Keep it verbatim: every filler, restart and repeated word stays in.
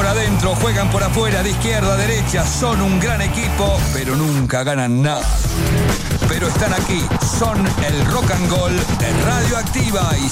por adentro, juegan por afuera, de izquierda a derecha. Son un gran equipo, pero nunca ganan nada. Pero están aquí, son el Rock and Roll de Radioactiva y